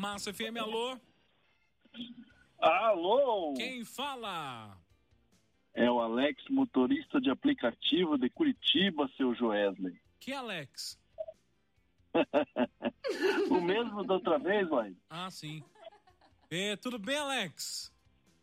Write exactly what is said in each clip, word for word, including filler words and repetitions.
Massa F M, alô? Alô? Quem fala? É o Alex, motorista de aplicativo de Curitiba, seu Joesley. Que Alex? O mesmo da outra vez, mãe? Ah, sim. É, tudo bem, Alex?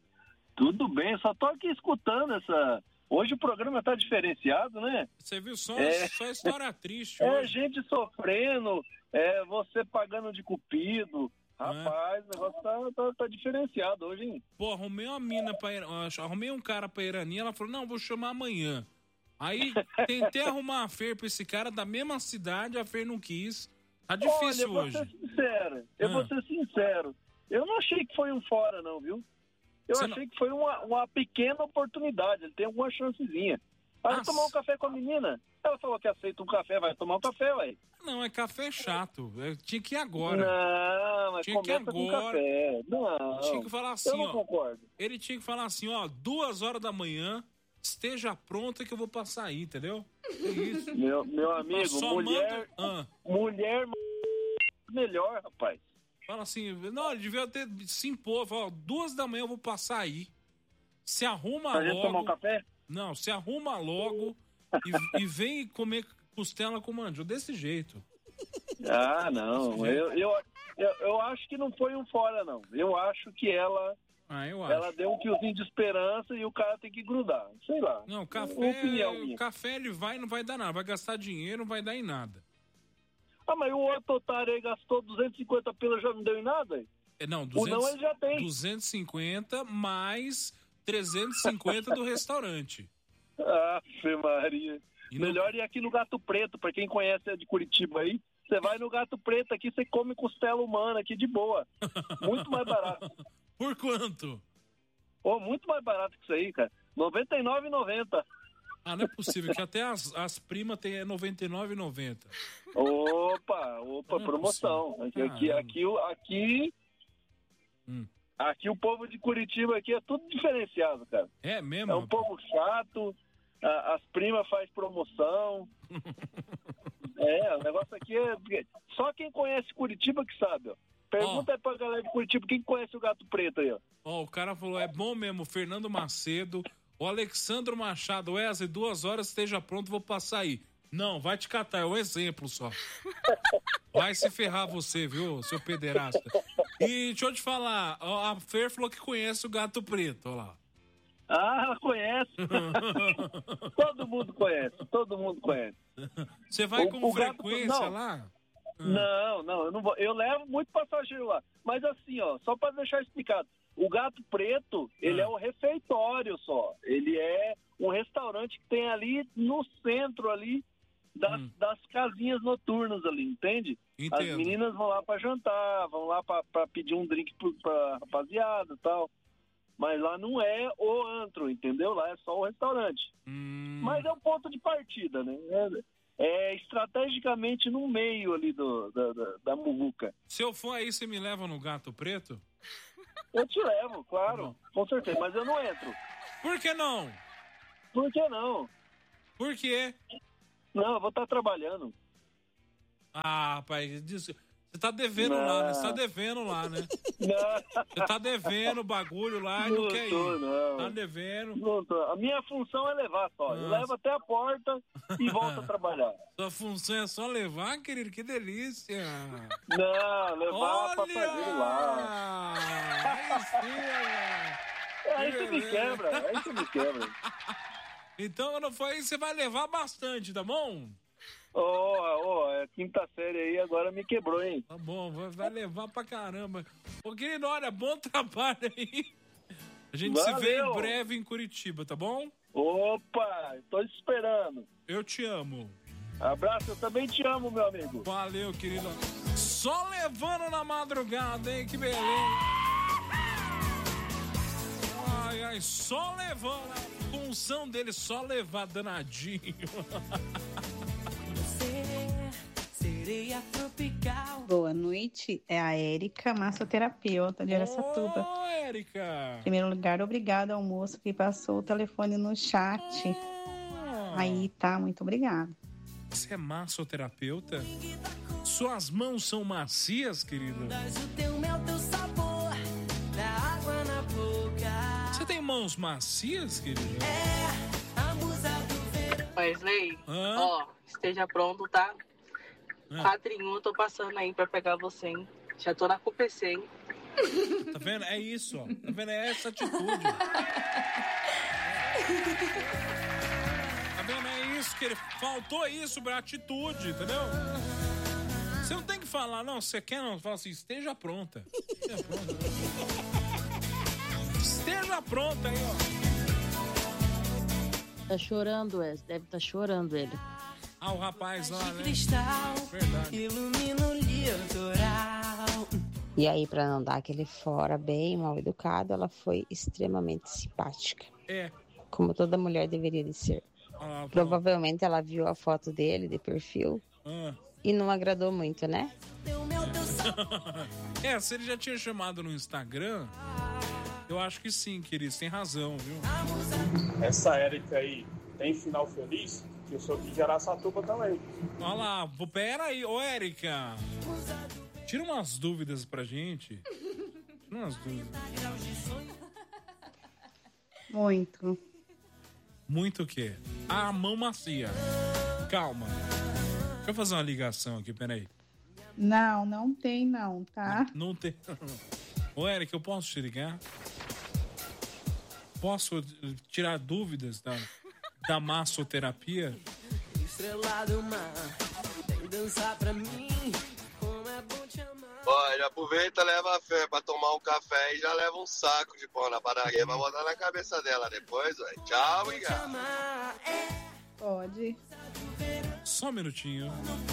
Tudo bem, só tô aqui escutando essa... Hoje o programa tá diferenciado, né? Você viu só, é... só história triste É hoje. gente sofrendo, é você pagando de cupido. Rapaz, é. O negócio tá, tá, tá diferenciado hoje, hein? Pô, arrumei uma mina pra... Arrumei um cara pra Irani, ela falou, não, vou chamar amanhã. Aí tentei arrumar a Fer pra esse cara da mesma cidade, a Fer não quis. Tá difícil Olha, hoje. Eu vou ser sincero, eu ah. vou ser sincero. Eu não achei que foi um fora, não, viu? Eu Você achei não... que foi uma, uma pequena oportunidade, ele tem alguma chancezinha. Aí vai tomar um café com a menina. Ela falou que aceita um café, vai tomar um café, ué. Não, é café chato. Eu tinha que ir agora. Não, mas tinha que ir agora. Com café. Não, tinha que falar assim, eu não ó. concordo. Ele tinha que falar assim, ó, duas horas da manhã, esteja pronta que eu vou passar aí, entendeu? É isso. Meu, meu amigo, só mulher, manda... ah. mulher melhor, rapaz. Fala assim, não, ele devia ter se impor, fala, duas da manhã eu vou passar aí. Se arruma pra logo. gente tomar um café? Não, se arruma logo e, e vem comer costela com mandioca desse jeito. Ah, não. Eu, eu, eu, eu acho que não foi um fora, não. Eu acho que ela. Ah, eu acho. Ela deu um fiozinho de esperança e o cara tem que grudar. Sei lá. Não, café. O café ele vai e não vai dar nada. Vai gastar dinheiro, não vai dar em nada. Ah, mas o outro otário aí gastou duzentos e cinquenta pila, já não deu em nada? É, não, duzentos, o não ele já tem. duzentos e cinquenta mais trezentos e cinquenta do restaurante. Afe Maria. E Melhor não... ir aqui no Gato Preto, pra quem conhece é de Curitiba aí. Você vai no Gato Preto aqui, você come costela humana aqui de boa. Muito mais barato. Por quanto? Oh, muito mais barato que isso aí, cara. noventa e nove reais e noventa centavos. Ah, não é possível, que até as, as primas tem noventa e nove reais e noventa centavos. Opa, opa, é promoção. Aqui, aqui, aqui, aqui, hum. aqui o povo de Curitiba aqui é tudo diferenciado, cara. É mesmo? É um povo chato, a, as primas faz promoção. É, o negócio aqui é... Só quem conhece Curitiba que sabe, ó. Pergunta oh. aí pra galera de Curitiba, quem conhece o Gato Preto aí, ó. Ó, oh, o cara falou, é bom mesmo, Fernando Macedo... O Alexandro Machado, Wesley, duas horas, esteja pronto, vou passar aí. Não, vai te catar, é um exemplo só. Vai se ferrar você, viu, seu pederasta. E deixa eu te falar, a Fer falou que conhece o Gato Preto, olha lá. Ah, ela conhece. Todo mundo conhece, todo mundo conhece. Você vai o, com o frequência gato... lá? Não, não, eu não vou. Eu levo muito passageiro lá. Mas assim, ó, só pra deixar explicado. O Gato Preto, ele ah. é o refeitório só. Ele é um restaurante que tem ali no centro ali das, hum. das casinhas noturnas ali, entende? Entendo. As meninas vão lá pra jantar, vão lá pra, pra pedir um drink pro, pra rapaziada e tal. Mas lá não é o antro, entendeu? Lá é só o restaurante. Hum. Mas é um ponto de partida, né? É, é estrategicamente no meio ali do, da, da, da muvuca. Se eu for aí, você me leva no Gato Preto? Eu te levo, claro, não. Com certeza, mas eu não entro. Por que não? Por que não? Por quê? Não, eu vou estar trabalhando. Ah, rapaz, você tá devendo não. lá, né? Você tá devendo lá, né? Não. Você tá devendo o bagulho lá e não, não quer tô, ir. Não. Tá devendo. Não tô. A minha função é levar só. Nossa. Eu levo até a porta e volto a trabalhar. Sua função é só levar, querido? Que delícia! Não, levar passageiro lá. Aí sim, aí você me quebra, aí você me quebra. Então, quando for aí, você vai levar bastante, tá bom? Ô, oh, oh, a quinta série aí agora me quebrou, hein? Tá bom, vai levar pra caramba. Ô, querido, olha, bom trabalho aí. A gente Valeu. se vê em breve em Curitiba, tá bom? Opa, tô esperando. Eu te amo. Abraço, eu também te amo, meu amigo. Valeu, querido. Só levando na madrugada, hein? Que beleza. Ai, ai, só levando. A função dele, só levar danadinho. Boa noite, é a Érica, massoterapeuta de Araçatuba. Ô, Érica! Em primeiro lugar, obrigada ao moço que passou o telefone no chat. Oh. Aí, tá, muito obrigada. Você é massoterapeuta? Suas mãos são macias, querido? Você tem mãos macias, querido? Wesley, ó, esteja pronto, tá? Ah. Quatro em um, eu tô passando aí pra pegar você, hein? Já tô na C P C, hein? Tá vendo? É isso, ó. Tá vendo? É essa atitude. Tá vendo? É isso que ele... Faltou isso pra atitude, entendeu? Você não tem que falar, não, você quer não, fala assim, esteja pronta. Esteja pronta. Esteja pronta aí, ó. Tá chorando, Wes, deve estar tá chorando ele. Ah, o rapaz lá, né? Verdade. Ilumina o litoral. E aí, pra não dar aquele fora bem mal educado, ela foi extremamente simpática. É. Como toda mulher deveria de ser. Ah, Provavelmente ela viu a foto dele de perfil ah. e não agradou muito, né? É, se ele já tinha chamado no Instagram, eu acho que sim, querido, tem razão, viu? Essa Érica aí tem final feliz? Que eu sou aqui de Araçatuba também. Olha lá, pera aí, ô Érica. Tira umas dúvidas pra gente. Tira umas dúvidas. Muito. Muito o quê? A mão macia. Calma. Deixa eu fazer uma ligação aqui, peraí. Não, não tem não, tá? Não tem. Ô, Érica, eu posso te ligar? Posso tirar dúvidas da, da massoterapia? Estrelado mar, vem dançar pra mim. Como é bom te amar. Olha, aproveita, leva a fé pra tomar um café e já leva um saco de pão na padaria pra botar na cabeça dela depois, velho. Tchau, obrigado. Pode. Só um minutinho.